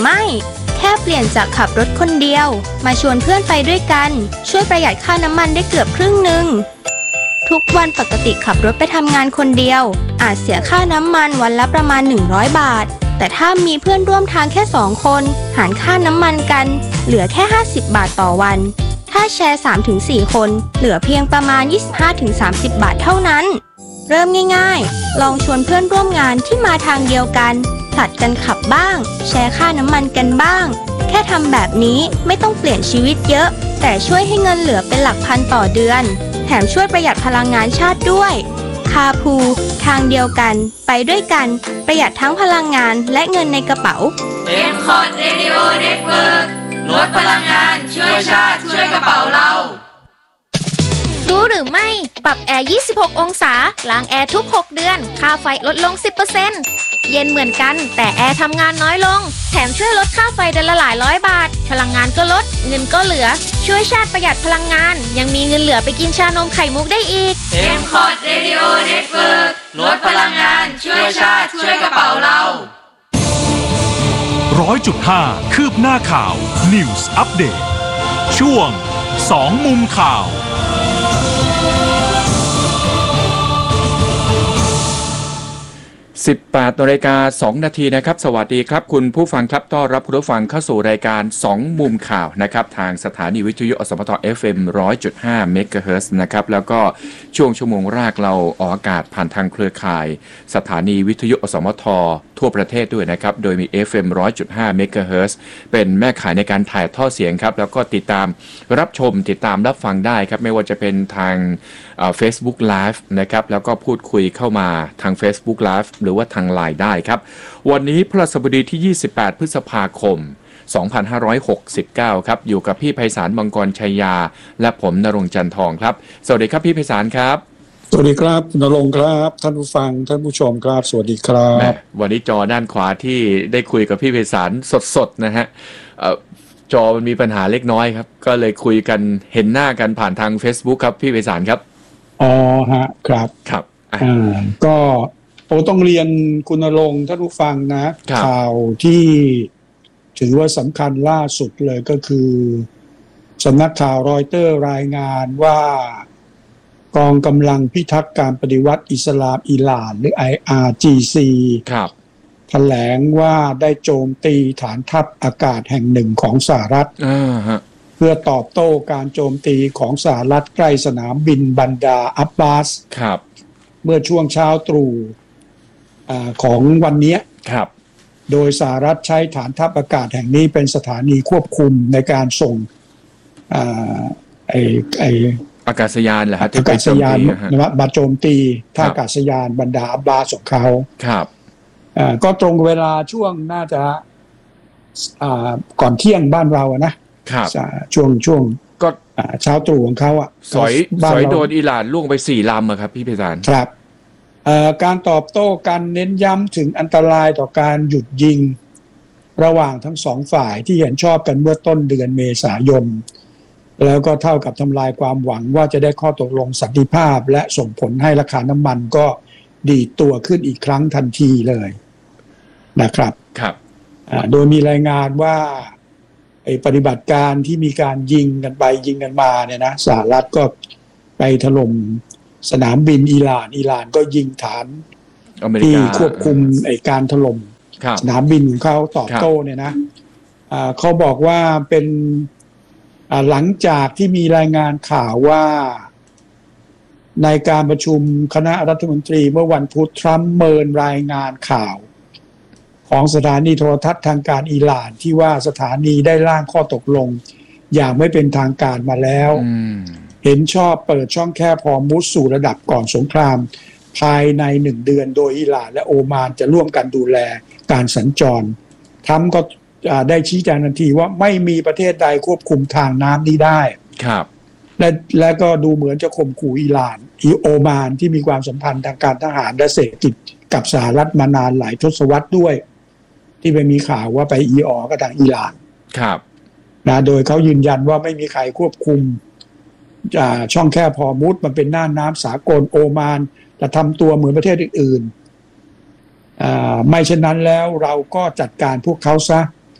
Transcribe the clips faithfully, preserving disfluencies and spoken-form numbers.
ไม่แค่เปลี่ยนจากขับรถคนเดียวมาชวนเพื่อนไปด้วยกันช่วยประหยัดค่าน้ำมันได้เกือบครึ่งหนึ่งทุกวันปกติขับรถไปทำงานคนเดียวอาจเสียค่าน้ำมันวันละประมาณหนึ่งร้อยบาทแต่ถ้ามีเพื่อนร่วมทางแค่สองคนหารค่าน้ำมันกันเหลือแค่ห้าสิบบาทต่อวันถ้าแชร์ สามถึงสี่ คนเหลือเพียงประมาณ ยี่สิบห้าถึงสามสิบ บาทเท่านั้นเริ่มง่ายๆลองชวนเพื่อนร่วมงานที่มาทางเดียวกันผลัดกันขับบ้างแชร์ค่าน้ำมันกันบ้างแค่ทำแบบนี้ไม่ต้องเปลี่ยนชีวิตเยอะแต่ช่วยให้เงินเหลือเป็นหลักพันต่อเดือนแถมช่วยประหยัดพลังงานชาติด้วยคาร์พูลทางเดียวกันไปด้วยกันประหยัดทั้งพลังงานและเงินในกระเป๋าเอ็ม คอท Radio Network ลดพลังงานช่วยชาติช่วยกระเป๋าเรารู้หรือไม่ปรับแอร์ยี่สิบหกองศาล้างแอร์ทุกหกเดือนค่าไฟลดลง สิบเปอร์เซ็นต์ เย็นเหมือนกันแต่แอร์ทำงานน้อยลงแถมช่วยลดค่าไฟเดือนละหลายร้อยบาทพลังงานก็ลดเงินก็เหลือช่วยชาติประหยัดพลังงานยังมีเงินเหลือไปกินชานมไข่มุกได้อีกเอ็ม คอท Radio Network ลดพลังงานช่วยชาติช่วยกระเป๋าเราร้อยจุดห้า คืบหน้าข่าว News Update ช่วงสองมุมข่าวสิบแปดนาฬิกาสองนาทีนะครับสวัสดีครับคุณผู้ฟังครับต้อนรับคุณผู้ฟังเข้าสู่รายการสองมุมข่าวนะครับทางสถานีวิทยุอสมท เอฟ เอ็ม หนึ่งร้อยจุดห้า เมกะเฮิรตซ์นะครับแล้วก็ช่วงชั่วโมงแรกเราออกอากาศผ่านทางเครือข่ายสถานีวิทยุอสมททั่วประเทศด้วยนะครับโดยมี เอฟ เอ็ม หนึ่งร้อยจุดห้า เมกะเฮิรตซ์เป็นแม่ข่ายในการถ่ายทอดเสียงครับแล้วก็ติดตามรับชมติดตามรับฟังได้ครับไม่ว่าจะเป็นทางเอ่อ Facebook Live นะครับแล้วก็พูดคุยเข้ามาทาง Facebook Live หรือว่าทาง ไลน์ ได้ครับวันนี้พฤหัสบดีที่ยี่สิบแปดพฤษภาคมสองพันห้าร้อยหกสิบเก้าครับอยู่กับพี่ไพศาลมังกรชัยยาและผมณรงค์จันทองครับสวัสดีครับพี่ไพศาลครับสวัสดีครับณรงค์ครับท่านผู้ฟังท่านผู้ชมครับสวัสดีครับวันนี้จอด้านขวาที่ได้คุยกับพี่ไพศาลสดๆนะฮะจอมันมีปัญหาเล็กน้อยครับก็เลยคุยกันเห็นหน้ากันผ่านทาง Facebook ครับพี่ไพศาลครับอ๋อฮะครับครับอ่าก็โอ้ต้องเรียนคุณณรงค์ท่านผู้ฟังนะข่าวที่ถือว่าสำคัญล่าสุดเลยก็คือสำนักข่าวรอยเตอร์รายงานว่ากองกำลังพิทักษ์การปฏิวัติอิสลามอิหร่านหรือ ไอ อาร์ จี ซีครับแถลงว่าได้โจมตีฐานทัพอากาศแห่งหนึ่งของสหรัฐเพื่อตอบโต้การโจมตีของสหรัฐใกล้สนามบินบันดาอับบาสเมื่อช่วงเช้าตรู่ของวันนี้โดยสหรัฐใช้ฐานทัพอากาศแห่งนี้เป็นสถานีควบคุมในการส่งไอ้ไอ้อากาศยานเหรอฮะอากาศยานมาโจมตีท่าอากาศยานบันดาอับบาสของเขาครับก็ตรงเวลาช่วงน่าจะก่อนเที่ยงบ้านเราอะนะครับช่วงช่วงก็เช้าตรู่ของเขาอ่ะสอยสอยโดนอิหร่านล่วงไปสี่ลำอะครับพี่ไพศาลครับการตอบโต้การเน้นย้ำถึงอันตรายต่อการหยุดยิงระหว่างทั้งสองฝ่ายที่เห็นชอบกันเมื่อต้นเดือนเมษายนแล้วก็เท่ากับทำลายความหวังว่าจะได้ข้อตกลงสันติภาพและส่งผลให้ราคาน้ำมันก็ดีดตัวขึ้นอีกครั้งทันทีเลยนะครับครับโดยมีรายงานว่าไอ้ปฏิบัติการที่มีการยิงกันไปยิงกันมาเนี่ยนะสหรัฐก็ไปถล่มสนามบินอิหร่านอิหร่านก็ยิงฐานที่ควบคุมไอ้การถล่มสนามบินของเขาตอบโต้เนี่ยนะเขาบอกว่าเป็นหลังจากที่มีรายงานข่าวว่าในการประชุมคณะรัฐมนตรีเมื่อวันพุธทรัมป์เมินรายงานข่าวของสถานีโทรทัศน์ทางการอิหร่านที่ว่าสถานีได้ร่างข้อตกลงอย่างไม่เป็นทางการมาแล้วเห็นชอบเปิดช่องแคบฮอร์มุซสู่ระดับก่อนสงครามภายในหนึ่งเดือนโดยอิหร่านและโอมานจะร่วมกันดูแลการสัญจรทรัมป์ก็ได้ชี้แจงทันทีว่าไม่มีประเทศใดควบคุมทางน้ำนี้ได้ครับและและก็ดูเหมือนจะข่มขู่อิหร่านโอมานที่มีความสัมพันธ์ทางการทหารและเศรษฐกิจกับสหรัฐมานานหลายทศวรรษด้วยที่ไปมีข่าวว่าไปอีออกับทางอิหร่านครับนะโดยเขายืนยันว่าไม่มีใครควบคุมช่องแคบฮอร์มุซมันเป็นน่านน้ำสากลโอมานจะทำตัวเหมือนประเทศอื่นๆไม่เช่นนั้นแล้วเราก็จัดการพวกเขาซะ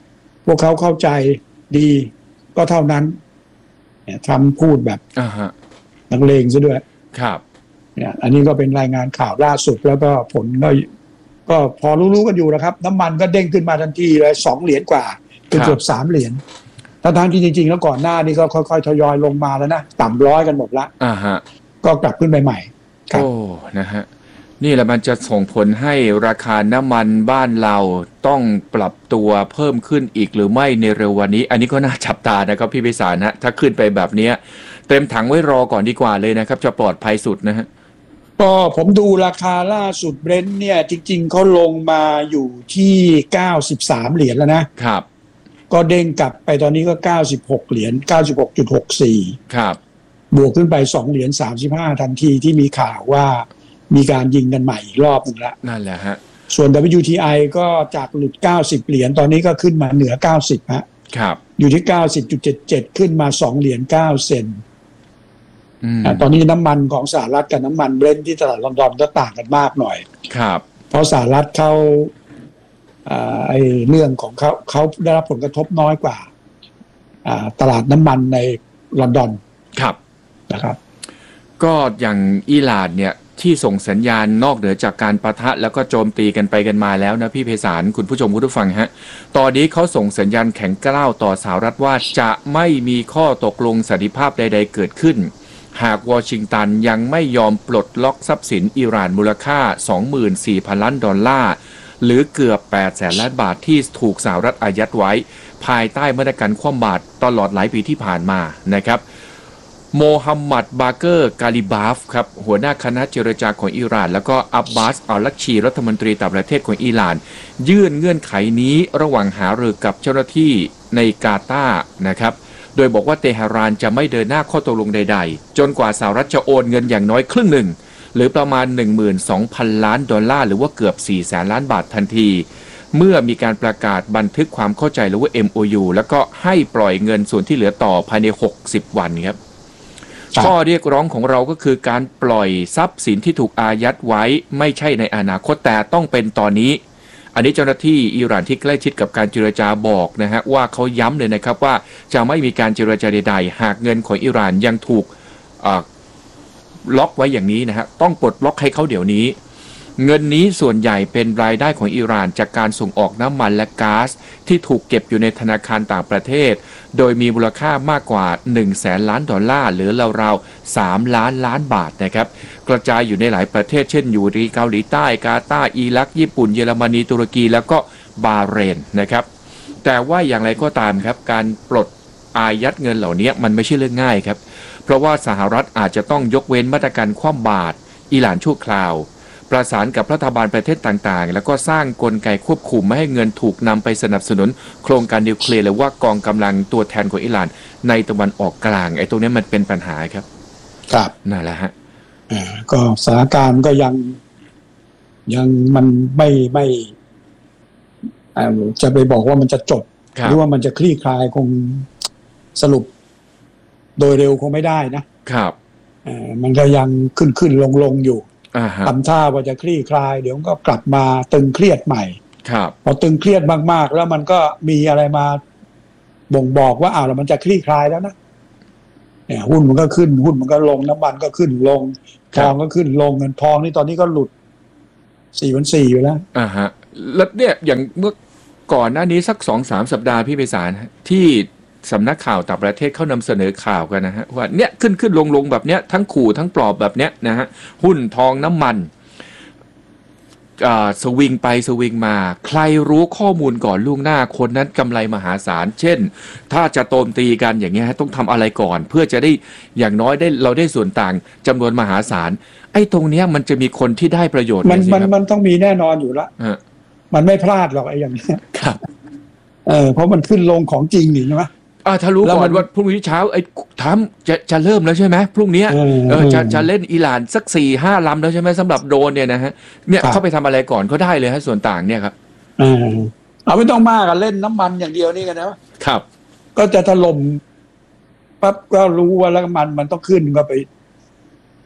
พวกเขาเข้าใจดีก็เท่านั้นเนี่ยทำพูดแบบอ่าฮะนักเลงซะด้วยครับเนี่ยอันนี้ก็เป็นรายงานข่าวล่าสุดแล้วก็ผลก็ก็พอรู้ๆกันอยู่นะครับน้ำมันก็เด้งขึ้นมาทันทีเลยสองเหรียญกว่าเกือบเกือบสามเหรียญทั้งที่จริงๆแล้วก่อนหน้านี้ก็ค่อยๆทยอยลงมาแล้วนะต่ำร้อยกันหมดละอ่าฮะก็กลับขึ้นไปใหม่ครับโอ้นะฮะนี่แหละมันจะส่งผลให้ราคาน้ำมันบ้านเราต้องปรับตัวเพิ่มขึ้นอีกหรือไม่ในเร็ววันนี้ อันนี้ก็น่าจับตานะครับพี่พิสารนะถ้าขึ้นไปแบบนี้เต็มถังไว้รอก่อนดีกว่าเลยนะครับจะปลอดภัยสุดนะฮะก็ผมดูราคาล่าสุดเบรนท์เนี่ยจริงๆเขาลงมาอยู่ที่เก้าสิบสามเหรียญแล้วนะครับก็เด้งกลับไปตอนนี้ก็เก้าสิบหกเหรียญ เก้าสิบหกจุดหกสี่ครับบวกขึ้นไปสองเหรียญสามสิบห้าทันทีที่มีข่าวว่ามีการยิงกันใหม่อีกรอบหนึ่งละนั่นแหละฮะส่วน ดับเบิลยู ที ไอ ก็จากหลุดเก้าสิบเหรียญตอนนี้ก็ขึ้นมาเหนือเก้าสิบฮะครับอยู่ที่ เก้าสิบจุดเจ็ดเจ็ด ขึ้นมาสองเหรียญเก้าเซนต์ตอนนี้น้ำมันของสหรัฐกับน้ำมันเบรนท์ที่ตลาดลอนดอนก็ต่างกันมากหน่อยครับเพราะสหรัฐเขาไอ้เรื่องของเขาเขาได้รับผลกระทบน้อยกว่าตลาดน้ำมันในลอนดอนครับนะครับก็อย่างอิหร่านเนี่ยที่ส่งสัญญาณนอกเหนือจากการปะทะแล้วก็โจมตีกันไปกันมาแล้วนะพี่ไพศาลคุณผู้ชมคุณผู้ฟังฮะตอนนี้เขาส่งสัญญาณแข็งกร้าวต่อสหรัฐว่าจะไม่มีข้อตกลงสันติภาพใดๆเกิดขึ้นหากวอชิงตันยังไม่ยอมปลดล็อกทรัพย์สินอิหร่านมูลค่า สองหมื่นสี่พัน ล้านดอลลาร์หรือเกือบแปดแสนล้านบาทที่ถูกสหรัฐอายัดไว้ภายใต้มาตรการคว่ำบาตรตลอดหลายปีที่ผ่านมานะครับโมฮัมหมัดบาเกอร์กาลิบาฟครับหัวหน้าคณะเจรจาของอิหร่านแล้วก็อับบาสอัลลักชีรัฐมนตรีต่างประเทศของอิหร่านยื่นเงื่อนไขนี้ระหว่างหารือกับเจ้าหน้าที่ในกาตาร์นะครับโดยบอกว่าเตหะรานจะไม่เดินหน้าข้อตกลงใดๆจนกว่าสหรัฐจะโอนเงินอย่างน้อยครึ่งหนึ่งหรือประมาณ หนึ่งหมื่นสองพัน ล้านดอลลาร์หรือว่าเกือบสี่แสนล้านบาททันทีเมื่อมีการประกาศบันทึกความเข้าใจหรือว่า เอ็ม โอ ยู แล้วก็ให้ปล่อยเงินส่วนที่เหลือต่อภายในหกสิบวันครับข้อเรียกร้องของเราก็คือการปล่อยทรัพย์สินที่ถูกอายัดไว้ไม่ใช่ในอนาคตแต่ต้องเป็นตอนนี้อันนี้เจ้าหน้าที่อิหร่านที่ใกล้ชิดกับการเจรจาบอกนะฮะว่าเขาย้ำเลยนะครับว่าจะไม่มีการเจรจาใดๆหากเงินของอิหร่านยังถูกล็อกไว้อย่างนี้นะฮะต้องปลดล็อกให้เขาเดี๋ยวนี้เงินนี้ส่วนใหญ่เป็นรายได้ของอิหร่านจากการส่งออกน้ำมันและก๊าซที่ถูกเก็บอยู่ในธนาคารต่างประเทศโดยมีมูลค่ามากกว่าหนึ่งแสนล้านดอลลาร์หรือราวๆสามล้านล้านบาทนะครับกระจายอยู่ในหลายประเทศเช่นอยู่ในเกาหลีใต้กาตาร์อิรักญี่ปุ่นเยอรมนีตุรกีแล้วก็บาห์เรนนะครับแต่ว่าอย่างไรก็ตามครับการปลดอายัดเงินเหล่านี้มันไม่ใช่เรื่องง่ายครับเพราะว่าสหรัฐอาจจะต้องยกเว้นมาตรการคว่ำบาตรอิหร่านชั่วคราวประสานกับรัฐบาลประเทศต่างๆแล้วก็สร้างกลไกควบคุมไม่ให้เงินถูกนำไปสนับสนุนโครงการนิวเคลียร์หรือว่ากองกำลังตัวแทนของอิหร่านในตะวันออกกลางไอ้ตรงนี้มันเป็นปัญหาครับครับนั่นแหละฮะอ่าก็สถานการณ์ก็ยังยังมันไม่ไม่อ่าจะไปบอกว่ามันจะจบหรือว่ามันจะคลี่คลายคงสรุปโดยเร็วคงไม่ได้นะครับอ่ามันก็ยังขึ้นขึ้นลงลงอยู่ทำท่าว่าจะคลี่คลายเดี๋ยวก็กลับมาตึงเครียดใหม่ครับพอตึงเครียดมากๆแล้วมันก็มีอะไรมาบ่งบอกว่าอ้าวแล้วมันจะคลี่คลายแล้วนะเนี่ยหุ้นมันก็ขึ้นหุ้นมันก็ลงน้ำมันก็ขึ้นลงทองก็ขึ้นลงเงินทองนี่ตอนนี้ก็หลุดสี่พันสี่อยู่แล้วอ่าฮะแล้วเนี่ยอย่างเมื่อก่อนหน้านี้สักสองสามสัปดาห์พี่ไพศาลที่สำนักข่าวต่างประเทศเขานำเสนอข่าวกันนะฮะว่าเนี่ยขึ้นขึ้นลงลงแบบเนี้ยทั้งขู่ทั้งปลอบแบบเนี้ยนะฮะหุ้นทองน้ำมันอ่าสวิงไปสวิงมาใครรู้ข้อมูลก่อนล่วงหน้าคนนั้นกำไรมหาศาลเช่นถ้าจะโจมตีกันอย่างเงี้ยต้องทำอะไรก่อนเพื่อจะได้อย่างน้อยได้เราได้ส่วนต่างจำนวนมหาศาลไอ้ตรงเนี้ยมันจะมีคนที่ได้ประโยชน์มันมันมันต้องมีแน่นอนอยู่ละมันไม่พลาดหรอกไอ้อย่างนี้ครับเออเพราะมันขึ้นลงของจริงนี่ใช่ไหมอ่าถ้ารู้ก่อนว่าพรุ่งนี้เช้าไอ้ทำจะจะเริ่มแล้วใช่ไหมพรุ่งนี้เออจะจะเล่นอิหร่านสักสี่ห้าลำแล้วใช่ไหมสำหรับโดรนเนี่ยนะฮะเนี่ยเข้าไปทำอะไรก่อนก็ได้เลยฮะส่วนต่างเนี่ยครับอ่าเอาไม่ต้องมากอะเล่นน้ำมันอย่างเดียวนี่กันนะครับก็จะถล่มปั๊บก็รู้ว่าแล้วมันมันต้องขึ้นก็ไป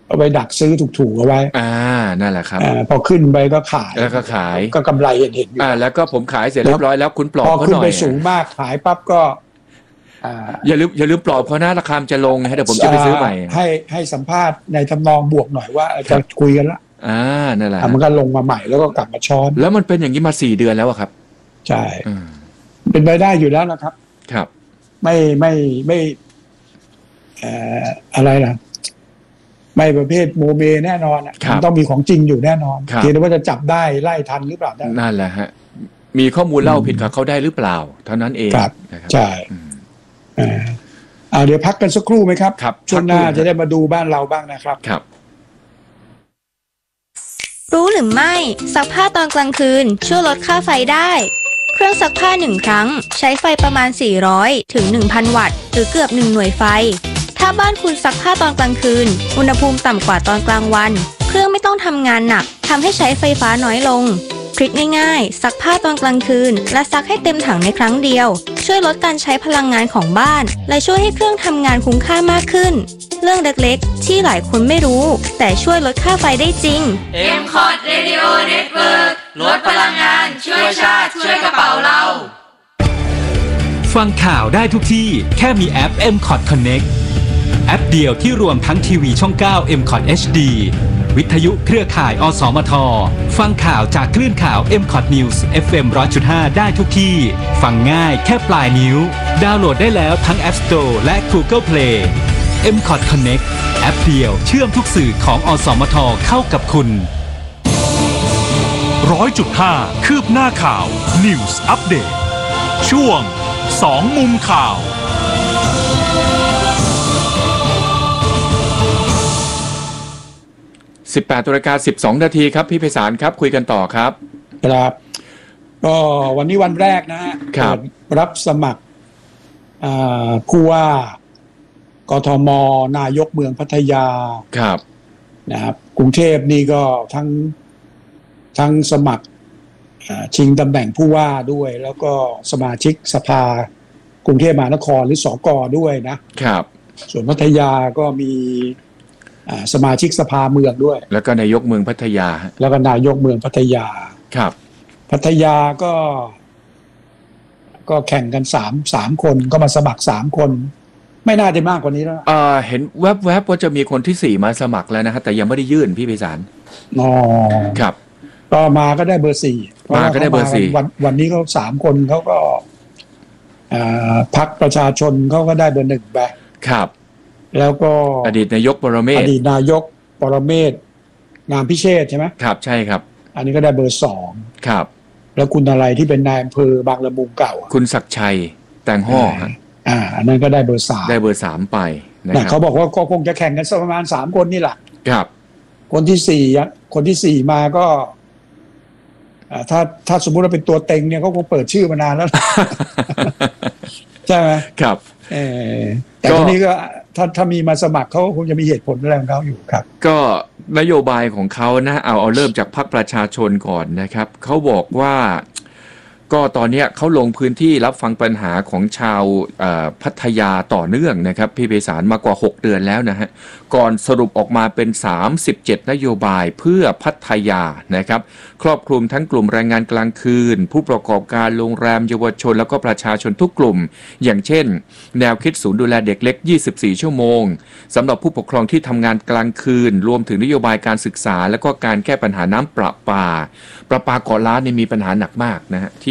เอาไปดักซื้อถูกๆเอาไว้อ่านั่นแหละครับอ่าพอขึ้นไปก็ขายแล้วก็ขายก็กำไรเห็นเห็นอยู่อ่าแล้วก็ผมขายเสร็จเรียบร้อยแล้วคุณปลอบพอเขาขึ้หนน่อยไปสูงมากขายปั๊บก็อ่าอย่าลืมอย่าลืมปลอบเขานะราคามันจะลงนะเดี๋ยวผมจะไปซื้อใหม่ให้ให้สัมภาษณ์ในทำนองบวกหน่อยว่าครัจะบคุยกันละอ่านั่นแหละอ่ะมันก็ลงมาใหม่แล้วก็กลับมาช้อนแล้วมันเป็นอย่างนี้มาสี่เดือนแล้วอะครับใช่อืมเป็นไปได้อยู่แล้วนะครับครับไม่ไม่ไม่เอ่ออะไรนะไม่ประเภทโมเมแน่นอนอะครับมันต้องมีของจริงอยู่แน่นอนครับเพียงแต่ว่าจะจับได้ไล่ทันหรือเปล่าได้นั่นแหละฮะมีข้อมูลเล่าผิดกับเขาได้หรือเปล่า เท่านั้นเองครับนะครับใช่อืมอ่าอ่าเดี๋ยวพักกันสักครู่ไหมครับครับช่วงหน้าพักครู่จะได้มาดูบ้านเราบ้างนะครับครับรู้หรือไม่ซักผ้าตอนกลางคืนช่วยลดค่าไฟได้ เครื่องซักผ้าหนึ่งครั้งใช้ไฟประมาณ สี่ร้อย ถึง หนึ่งพัน วัตต์ หรือเกือบหนึ่งหน่วยไฟ ถ้าบ้านคุณซักผ้าตอนกลางคืนอุณหภูมิต่ำกว่าตอนกลางวัน เครื่องไม่ต้องทำงานหนักทำให้ใช้ไฟฟ้าน้อยลงทริคง่ายๆซักผ้าตอนกลางคืนและซักให้เต็มถังในครั้งเดียวช่วยลดการใช้พลังงานของบ้านและช่วยให้เครื่องทำงานคุ้มค่ามากขึ้น เรื่องเล็กๆที่หลายคนไม่รู้ แต่ช่วยลดค่าไฟได้จริงเอ็ม คอร์ด Radio Network ลดพลังงานช่วยชาติช่วยกระเป๋าเราฟังข่าวได้ทุกที่แค่มีแอป เอ็ม คอร์ด Connect แอปเดียวที่รวมทั้งทีวีช่อง เก้า เอ็ม คอร์ด เอช ดี วิทยุเครือข่าย อสมท ฟังข่าวจากคลื่นข่าว เอ็ม คอร์ด News เอฟ เอ็ม หนึ่งร้อยจุดห้า ได้ทุกที่ ฟังง่ายแค่ปลายนิ้ว ดาวน์โหลดได้แล้วทั้ง App Store และ Google Play เอ็ม คอร์ด Connect แอปเดียวเชื่อมทุกสื่อของอสมทเข้ากับคุณร้อยจุดห้าคืบหน้าข่าว News Update ช่วงสองมุมข่าวสิบแปดนาฬิกาสิบสองนาทีครับพี่ไพศาลครับคุยกันต่อครับครับก็วันนี้วันแรกนะฮะครับเปิดรับสมัครอ่าผู้ว่ากทมนายกเมืองพัทยาครับนะครับกรุงเทพนี่ก็ทั้งทั้งสมัครอ่าชิงตำแหน่งผู้ว่าด้วย แล้วก็สมาชิกสภากรุงเทพมหานครหรือสกด้วยนะครับ ส่วนพัทยาก็มีอ่าสมาชิกสภาเมืองด้วยแล้วก็นายกเมืองพัทยาแล้วก็นายกเมืองพัทยาครับพัทยาก็ ก็แข่งกันสามสามคนก็มาสมัครสามคน ไม่น่าจะมากกว่านี้แล้วเอ่อเห็นแวบๆว่าจะมีคนที่สี่มาสมัครแล้วนะฮะแต่ยังไม่ได้ยื่นพี่ไพศาลอ๋อครับก็มาก็ได้เบอร์สี่มาก็ได้เบอร์สี่วันวันนี้เขาสามคนเขาก็อ่าพรรคประชาชนเขาก็ได้เบอร์หนึ่งไปครับแล้วก็อดีตนายกปรเมอศดีตนายกปรเมศงามพิเชษฐ์ใช่ไหมครับใช่ครับอันนี้ก็ได้เบอร์สองครับแล้วคุณอะไรที่เป็นนายอำเภอบางละมุงเก่าอะคุณศักดิ์ชัยแตงห่อฮะอ่าอันนั้นก็ได้เบอร์สามได้เบอร์สามไปนะนะครัเขาบบอกว่าก็คงจะแข่งกันสักประมาณสามคนนี่แหละครับคนที่สี่อะคนที่สี่มาก็อ่าถ้าถ้าสมมุติว่าเป็นตัวเต็งเนี่ยเขาคงเปิดชื่อมานานแล้ว ใช่ไหมครับเออแต่ก็ทีนี้ก็ถ้าถ้ามีมาสมัครเขาคงจะมีเหตุผลอะไรของเขาอยู่ครับก็นโยบายของเขานะเอาเอาเริ่มจากพรรคประชาชนก่อนนะครับเขาบอกว่าก็ตอนเนี้ยเขาลงพื้นที่รับฟังปัญหาของชาวเอ่อพัทยาต่อเนื่องนะครับพี่ไพศาลมากว่าหกเดือนแล้วนะฮะก่อนสรุปออกมาเป็นสามสิบเจ็ดนโยบายเพื่อพัทยานะครับครอบคลุมทั้งกลุ่มแรงงานกลางคืน ผู้ประกอบการโรงแรมเยาวชนแล้วก็ประชาชนทุกกลุ่ม อย่างเช่น แนวคิดศูนย์ดูแลเด็กเล็กยี่สิบสี่ชั่วโมงสำหรับผู้ปกครองที่ทำงานกลางคืนรวมถึงนโยบายการศึกษาและก็การแก้ปัญหาน้ำประปาประปาเกาะล้านเนี่ยมีปัญหาหนักมากนะฮะ